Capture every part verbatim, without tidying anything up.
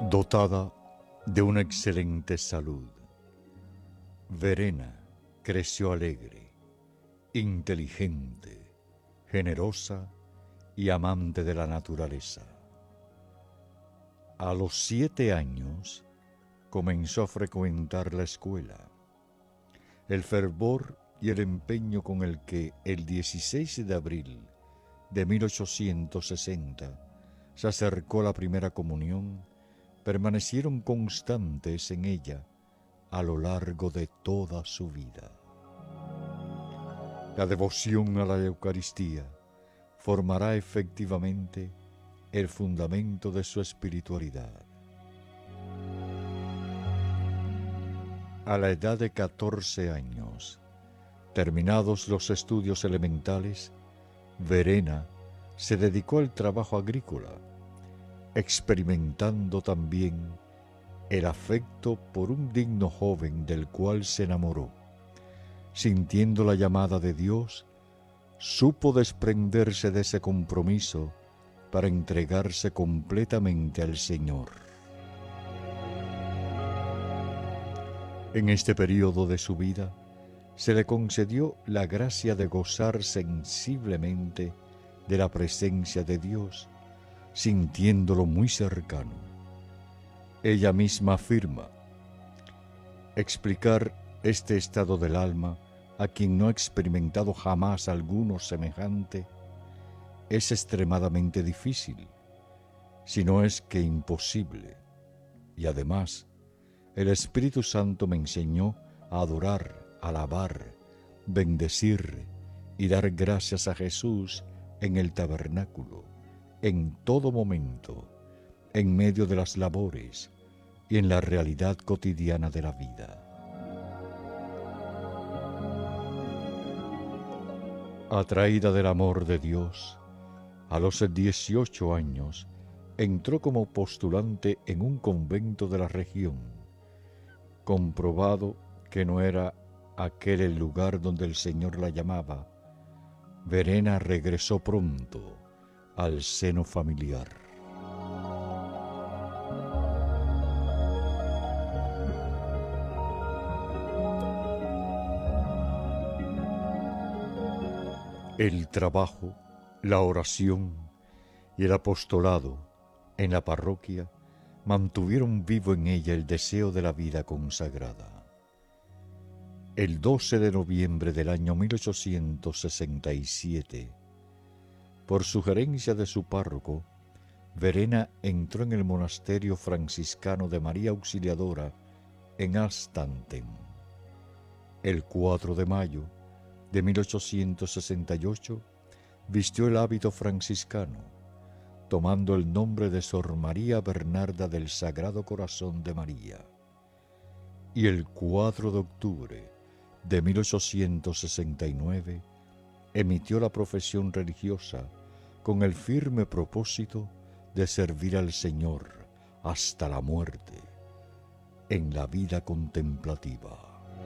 Dotada de una excelente salud, Verena creció alegre, inteligente, generosa y amante de la naturaleza. A los siete años comenzó a frecuentar la escuela. El fervor y el empeño con el que el dieciséis de abril de mil ochocientos sesenta se acercó a la primera comunión permanecieron constantes en ella a lo largo de toda su vida. La devoción a la Eucaristía formará efectivamente el fundamento de su espiritualidad. A la edad de catorce años, terminados los estudios elementales, Verena se dedicó al trabajo agrícola, experimentando también el afecto por un digno joven del cual se enamoró. Sintiendo la llamada de Dios, supo desprenderse de ese compromiso para entregarse completamente al Señor. En este periodo de su vida, se le concedió la gracia de gozar sensiblemente de la presencia de Dios, sintiéndolo muy cercano. Ella misma afirma: explicar este estado del alma a quien no ha experimentado jamás alguno semejante es extremadamente difícil, si no es que imposible. Y además, el Espíritu Santo me enseñó a adorar, alabar, bendecir y dar gracias a Jesús en el tabernáculo, en todo momento, en medio de las labores y en la realidad cotidiana de la vida. Atraída del amor de Dios, a los dieciocho años entró como postulante en un convento de la región. Comprobado que no era aquel el lugar donde el Señor la llamaba, Verena regresó pronto al seno familiar. El trabajo, la oración y el apostolado en la parroquia mantuvieron vivo en ella el deseo de la vida consagrada. El doce de noviembre del año mil ochocientos sesenta y siete, por sugerencia de su párroco, Verena entró en el monasterio franciscano de María Auxiliadora en Alstanten. El cuatro de mayo de mil ochocientos sesenta y ocho vistió el hábito franciscano, tomando el nombre de Sor María Bernarda del Sagrado Corazón de María. Y el cuatro de octubre de mil ochocientos sesenta y nueve emitió la profesión religiosa con el firme propósito de servir al Señor hasta la muerte en la vida contemplativa.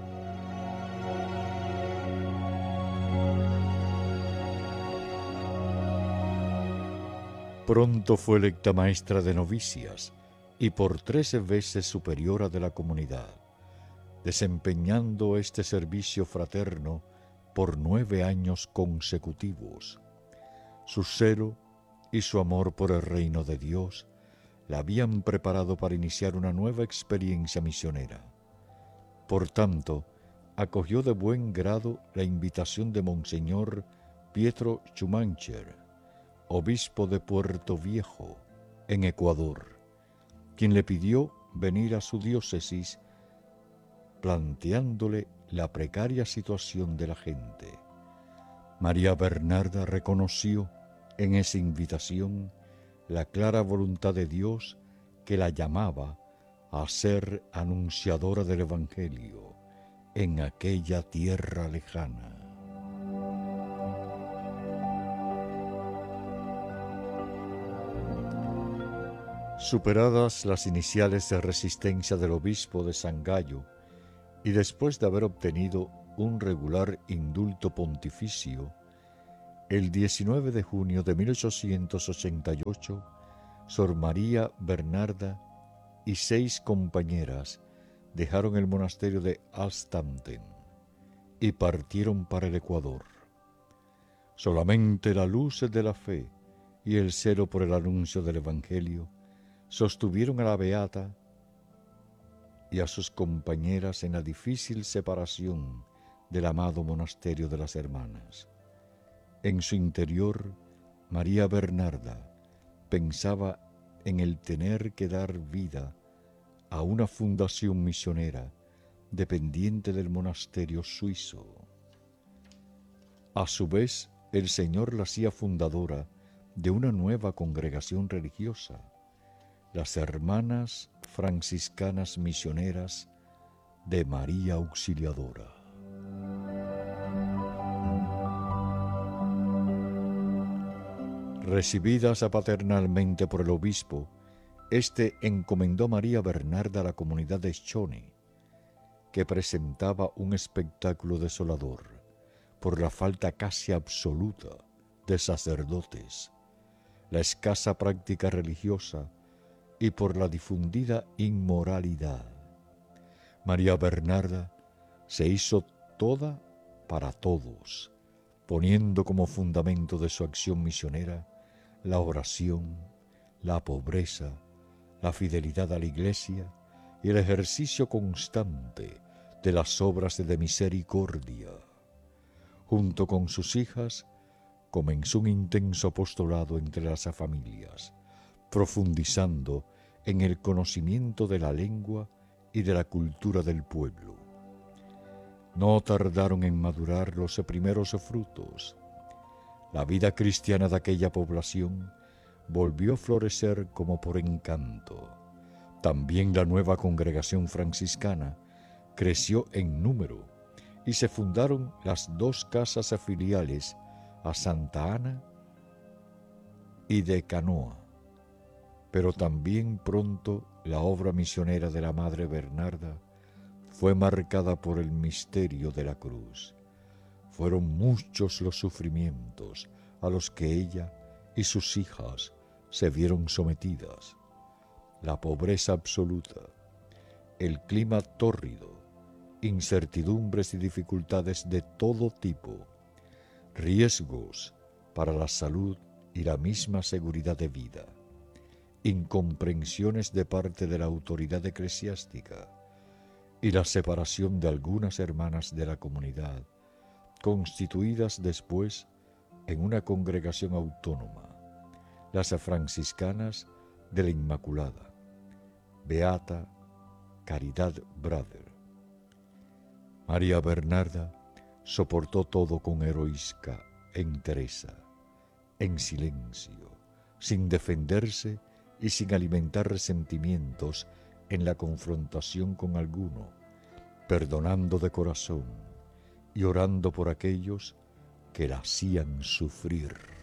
Pronto fue electa maestra de novicias y por trece veces superiora de la comunidad, desempeñando este servicio fraterno por nueve años consecutivos. Su celo y su amor por el reino de Dios la habían preparado para iniciar una nueva experiencia misionera. Por tanto, acogió de buen grado la invitación de Monseñor Pietro Schumacher, obispo de Puerto Viejo, en Ecuador, quien le pidió venir a su diócesis planteándole la precaria situación de la gente. María Bernarda reconoció en esa invitación la clara voluntad de Dios que la llamaba a ser anunciadora del Evangelio en aquella tierra lejana. Superadas las iniciales de resistencia del obispo de San Gallo y después de haber obtenido un regular indulto pontificio, el diecinueve de junio de mil ochocientos ochenta y ocho, Sor María Bernarda y seis compañeras dejaron el monasterio de Alstamten y partieron para el Ecuador. Solamente la luz de la fe y el celo por el anuncio del Evangelio sostuvieron a la beata y a sus compañeras en la difícil separación del amado monasterio de las Hermanas. En su interior, María Bernarda pensaba en el tener que dar vida a una fundación misionera dependiente del monasterio suizo. A su vez, el Señor la hacía fundadora de una nueva congregación religiosa, las Hermanas Franciscanas Misioneras de María Auxiliadora. Recibidas paternalmente por el obispo, éste encomendó a María Bernarda a la comunidad de Schone, que presentaba un espectáculo desolador por la falta casi absoluta de sacerdotes, la escasa práctica religiosa y por la difundida inmoralidad. María Bernarda se hizo toda para todos, poniendo como fundamento de su acción misionera la oración, la pobreza, la fidelidad a la Iglesia y el ejercicio constante de las obras de misericordia. Junto con sus hijas, comenzó un intenso apostolado entre las familias, profundizando en el conocimiento de la lengua y de la cultura del pueblo. No tardaron en madurar los primeros frutos. La vida cristiana de aquella población volvió a florecer como por encanto. También la nueva congregación franciscana creció en número y se fundaron las dos casas filiales a Santa Ana y de Canoa. Pero también pronto la obra misionera de la Madre Bernarda fue marcada por el misterio de la cruz. Fueron muchos los sufrimientos a los que ella y sus hijas se vieron sometidas. La pobreza absoluta, el clima tórrido, incertidumbres y dificultades de todo tipo, riesgos para la salud y la misma seguridad de vida, incomprensiones de parte de la autoridad eclesiástica y la separación de algunas hermanas de la comunidad, constituidas después en una congregación autónoma, las franciscanas de la Inmaculada, Beata Caridad Brother. María Bernarda soportó todo con heroica entereza, en silencio, sin defenderse y sin alimentar resentimientos en la confrontación con alguno, perdonando de corazón y orando por aquellos que la hacían sufrir.